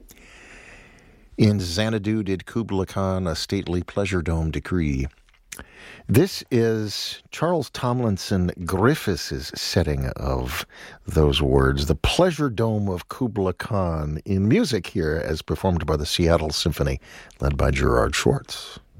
In Xanadu did Kubla Khan a stately pleasure dome decree. This is Charles Tomlinson Griffiths' setting of those words, the pleasure dome of Kubla Khan, in music here as performed by the Seattle Symphony, led by Gerard Schwartz.